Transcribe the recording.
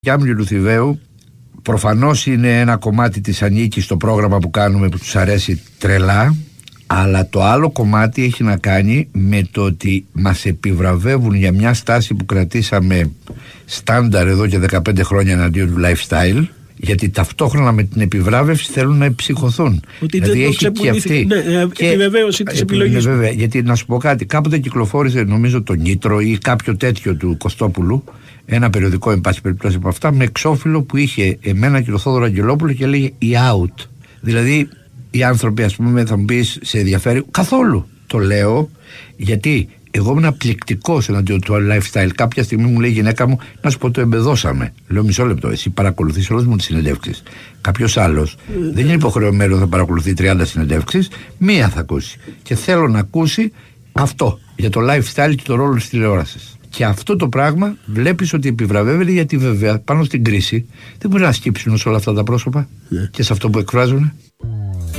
Γιάννη Λουθιβαίου προφανώς είναι ένα κομμάτι της ανήκει στο πρόγραμμα που κάνουμε που τους αρέσει τρελά, αλλά το άλλο κομμάτι έχει να κάνει με το ότι μας επιβραβεύουν για μια στάση που κρατήσαμε στάνταρ εδώ και 15 χρόνια εναντίον του lifestyle, γιατί ταυτόχρονα με την επιβράβευση θέλουν να εψυχωθούν. Ότι δηλαδή δεν έχει και αυτή επιβεβαίωση της επιλογής. Βέβαια, γιατί να σου πω κάτι, κάποτε κυκλοφόρησε νομίζω το Νίτρο ή κάποιο τέτοιο του Κωστόπουλου, ένα περιοδικό εν πάση περιπτώσει από αυτά, με εξώφυλλο που είχε εμένα και τον Θόδωρο Αγγελόπουλο και λέγε «Η out». Δηλαδή οι άνθρωποι, ας πούμε, θα μου πεις, σε ενδιαφέρει καθόλου. Το λέω γιατί εγώ ήμουν πληκτικός εναντίον του lifestyle. Κάποια στιγμή μου λέει η γυναίκα μου, να σου πω, το εμπεδώσαμε. Λέω, μισό λεπτό, εσύ παρακολουθείς όλες μου τις συνεντεύξεις. Κάποιος άλλος δεν είναι υποχρεωμένο να παρακολουθεί 30 συνεντεύξεις, μία θα ακούσει. Και θέλω να ακούσει αυτό για το lifestyle και το ρόλο της τηλεόρασης. Και αυτό το πράγμα βλέπεις ότι επιβραβεύεται, γιατί βέβαια πάνω στην κρίση δεν μπορεί να σκύψουν όλα αυτά τα πρόσωπα και σε αυτό που εκφράζουν.